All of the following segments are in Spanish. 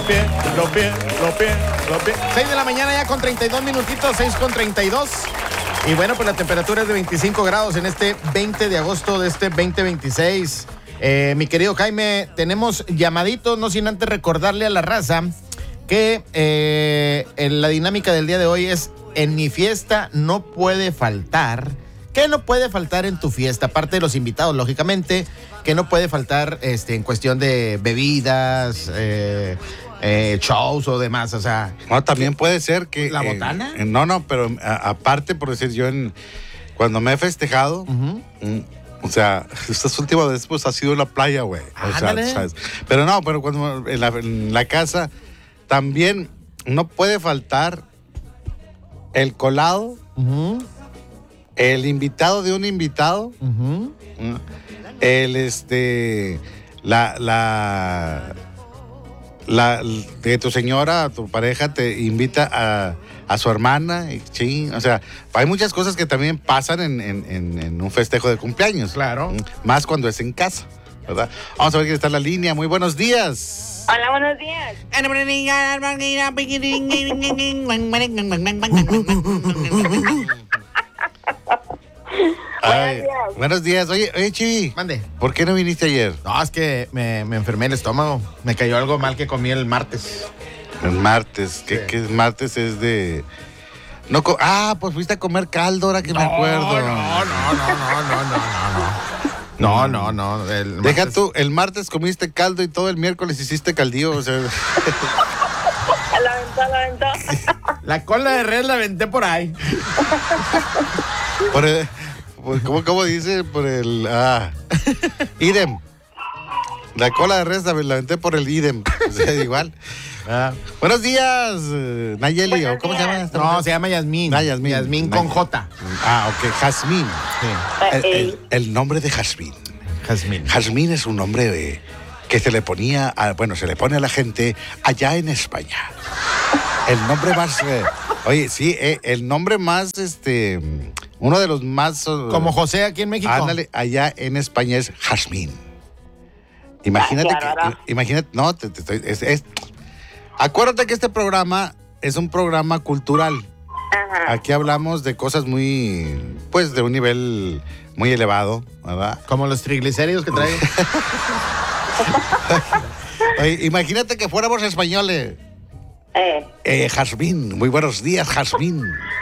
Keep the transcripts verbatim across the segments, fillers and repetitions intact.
pies, los pies, los pies, los pies. seis de la mañana ya con treinta y dos minutitos, seis con treinta y dos. Y bueno, pues la temperatura es de veinticinco grados en este veinte de agosto de este veinte veintiséis. Eh, mi querido Jaime, tenemos llamaditos, no sin antes recordarle a la raza que eh, en la dinámica del día de hoy es: en mi fiesta no puede faltar. ¿Qué no puede faltar en tu fiesta? Aparte de los invitados, lógicamente, ¿qué no puede faltar este, en cuestión de bebidas, eh, eh, shows o demás? O sea, no, también puede ser que... ¿La botana? Eh, no, no, pero a, aparte, por decir, yo en, cuando me he festejado, uh-huh. mm, o sea, estas últimas veces pues ha sido en la playa, güey. O sea, ¿sabes? Pero no, pero cuando en la, en la casa también no puede faltar el colado, uh-huh. el invitado de un invitado, uh-huh. el este, la, la, la, de tu señora, tu pareja te invita a, a su hermana, y ching, o sea, hay muchas cosas que también pasan en, en, en, en un festejo de cumpleaños. Claro. Más cuando es en casa, ¿verdad? Vamos a ver quién está en la línea. Muy buenos días. Hola, buenos días. Ay, buenos días. Oye, oye, Chivi. Mande. ¿Por qué no viniste ayer? No, es que me, me enfermé el estómago. Me cayó algo mal que comí el martes. El martes. ¿Qué, Sí. qué martes es de...? No co- ah, pues fuiste a comer caldo, ahora que no, me acuerdo. No, no, no, no, no, no, no, no. No, no, no. El Deja martes... tú, el martes comiste caldo y todo el miércoles hiciste caldillo, o sea... La aventó, la aventó. La cola de res la aventé por ahí. Por el, por- ¿cómo, ¿Cómo dice? Por el... Ah, idem. La cola de res la, la aventé por el idem. O sea, igual. Ah. Buenos días, eh, Nayeli. Buenos ¿o ¿Cómo se días. llama esta No, mujer? se llama Yasmín. Ah, Yasmín. Yasmín con Nay- J. Ah, ok, Jazmín. Sí, El, el- el nombre de Jazmín. Jazmín. Jazmín es un nombre de, que se le ponía, a, bueno, se le pone a la gente allá en España. El nombre más, eh, oye, sí, eh, el nombre más, este, uno de los más... uh, Como José aquí en México. Ándale, allá en España es Jazmín. Imagínate Ah, claro. que, imagínate, no, te, te estoy, es, es- acuérdate que este programa es un programa cultural. Ajá. Aquí hablamos de cosas muy, pues, de un nivel muy elevado, ¿verdad? Como los triglicéridos que traigo. Oye, imagínate que fuéramos españoles. Eh, Eh, Jazmín, muy buenos días, Jazmín.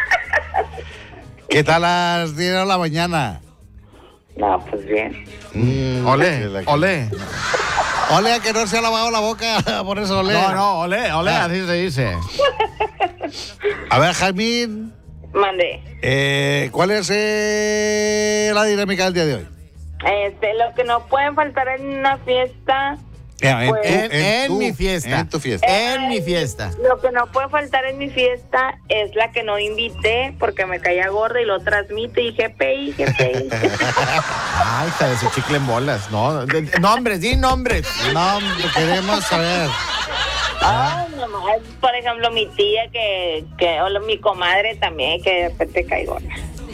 ¿Qué tal has diez de la mañana? no, pues bien. Mm, Ole, la- ole. Ole, a que no se ha lavado la boca, por eso ole. No, no, ole, ole, Ah. así se dice. A ver, Jazmín, Mandé. eh, ¿cuál es eh, la dinámica del día de hoy? Este, lo que no pueden faltar en una fiesta, Eh, En, Pues- En, en tu- mi fiesta. En tu fiesta. En mi fiesta. lo que no puede faltar en mi fiesta es la que no invité porque me caía gorda y lo transmite y G P I, G P I. Ay, hija de su chicle en bolas. No, de- de- nombres, di nombres. No, queremos saber. Ay, nomás, por ejemplo, mi tía que, que o mi comadre también que de repente cae gorda.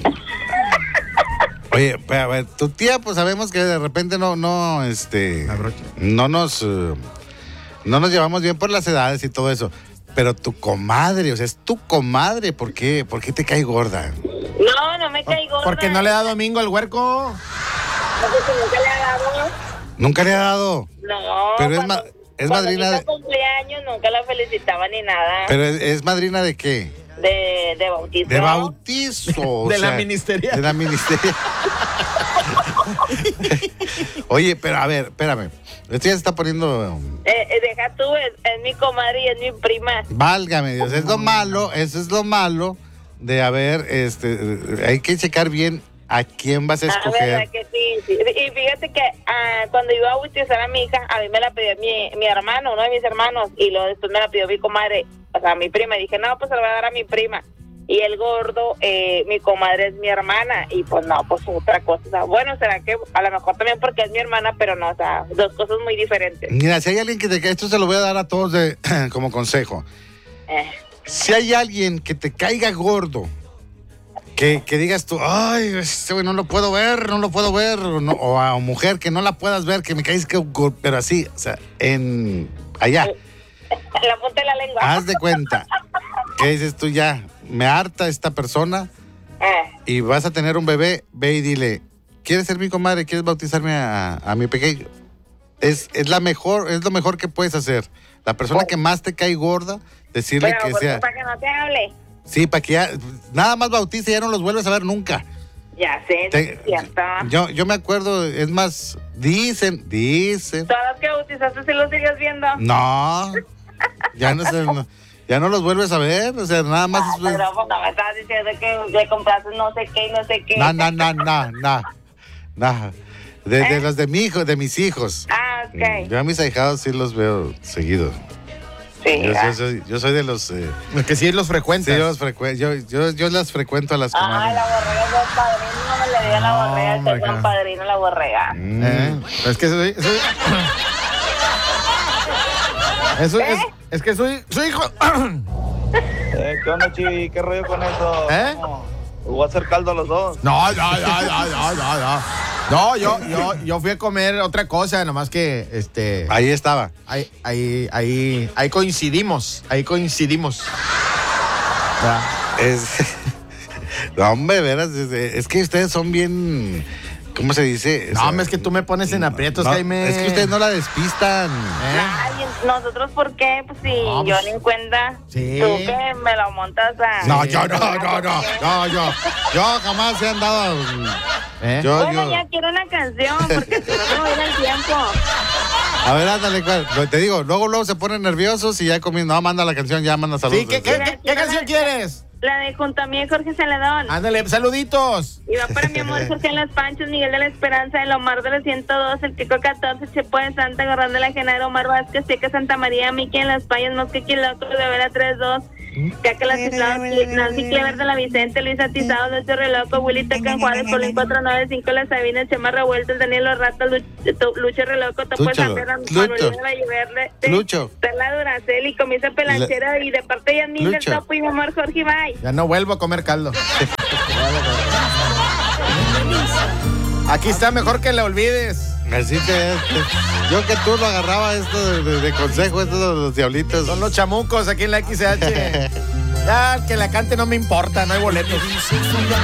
Oye, pero, a ver, tu tía, pues sabemos que de repente no, no, este, La brocha. no nos, eh, no nos llevamos bien por las edades y todo eso. Pero tu comadre, o sea, es tu comadre, ¿por qué, por qué te cae gorda? No, no me cae gorda. Porque no le da domingo al huerco. No sé si nunca le ha dado. Nunca le ha dado, No. Pero es cuando- ma- es cuando madrina mi hija de- cumpleaños nunca la felicitaba ni nada. pero es, es madrina de qué? De, de bautizo. De bautizo. o De la sea, ministerial. De la ministerial. Oye, pero a ver, espérame. Esto ya se está poniendo... Eh, eh, deja tú, es, es mi comadre y es mi prima. Válgame Dios, es lo malo, eso es lo malo de haber, este, hay que checar bien a quién vas a Ah, escoger. verdad que sí, sí. Y fíjate que ah, cuando iba a bautizar a mi hija, a mí me la pidió mi, mi hermano, uno de mis hermanos, y luego después me la pidió mi comadre, o sea, mi prima. Y dije, no, pues se la voy a dar a mi prima. Y el gordo, eh, mi comadre es mi hermana, y pues no, pues otra cosa. O sea, bueno, será que a lo mejor también porque es mi hermana, pero no, o sea, dos cosas muy diferentes. Mira, si hay alguien que te cae, esto se lo voy a dar a todos de, como consejo. Eh. Si hay alguien que te caiga gordo, que, que digas tú, ay, este güey no lo puedo ver, no lo puedo ver, o, no- o a mujer que no la puedas ver, que me caes, que, pero así, o sea, en allá. En la punta de la lengua. Haz de cuenta. ¿Qué dices tú ya? Me harta esta persona Eh. y vas a tener un bebé, ve y dile, ¿quieres ser mi comadre? ¿Quieres bautizarme a, a mi pequeño? Es, es la mejor, es lo mejor que puedes hacer. La persona que más te cae gorda, decirle Pero, que ¿por qué? sea. Para que no te hable. Sí, para que ya, nada más bautice y ya no los vuelves a ver nunca. Ya sé, Te- es cierto. yo, yo me acuerdo, es más, dicen, dicen. Todas las que bautizaste sí los sigues viendo. No, ya no se, no- ya no los vuelves a ver, o sea, nada más. Ah, es- pero pues, no me estás diciendo que le compraste no sé qué y no sé qué. No, no, no, no, no, no. De, de ¿Eh? los de mi hijo, de mis hijos. Ah, ok. Yo a mis ahijados sí los veo seguido. Sí, Yo, ah. yo soy, yo soy de los. Eh, Es que sí los frecuentas. sí, yo, los frecue- yo, yo, yo las frecuento a las Ay, comadres. la borrega es buen padrino, no me le digan la No, borrega, que hombre, es buen acá. padrino la borrega. Mm. ¿Eh? Es que soy. soy- Eso es, es que soy, soy hijo. Eh, ¿Qué onda, Chivi? ¿Qué rollo con eso? ¿Eh? ¿Cómo? Voy a hacer caldo a los dos. No, no, no, no, no, no, no. No, yo, yo, yo fui a comer otra cosa, nomás que este. Ahí estaba. Ahí, ahí, ahí, ahí coincidimos. Ahí coincidimos. Ya. Es. No, hombre, veras, es, es que ustedes son bien. ¿Cómo se dice? O No, sea, hombre, es que tú me pones en aprietos, no, Jaime. Es que ustedes no la despistan. ¿Eh? Ay, ¿nosotros por qué? Pues sí, No, yo pues, ni en cuenta. sí. Tú que me lo montas a... No, yo no, no, no. No, yo. Yo jamás he andado. ¿Eh? Yo, Bueno, yo. ya quiero una canción, porque si no se me viene el tiempo. A ver, ándale, ¿cuál? Lo- te digo, luego, luego se ponen nerviosos y ya comiendo. No, manda la canción, ya manda saludos. Sí, ¿qué, qué, qué, qué canción quieres? La de Junto a mí, Jorge Celedón. Ándale, saluditos. Y va para mi amor Jorge en Los Panchos, Miguel de la Esperanza, el Omar de la ciento dos, el Kiko catorce, Chepo de Santa, Gorrón de la Genaro, Omar Vázquez, Teca Santa María, Miki en Las Payas, Mosquequi Loco, de Vela treinta y dos, Caca Las Isladas, Nancy Clever de la Vicente, Luis Atizado, Nuestro Reloco, Willy Teca en Juárez, Colín cuatro nueve cinco, La Sabina, Chema Revuelto, Daniel Los Ratos, Lucho, Lucho Reloco, Topo de San Lucho, Pedro, Lucho. Manuelina Vallaverde, Lucho. Perla Duracel y Comisa Pelanchera, y de parte de Yasmín del Lucho. Topo y mi amor Jorge, bye. Ya no vuelvo a comer caldo. Aquí está, mejor que la olvides. Así que este, yo que tú lo agarraba esto de, de- de consejo, esto de los diablitos. Son los chamucos aquí en la X H. Ya, que la cante no me importa, no hay boletos.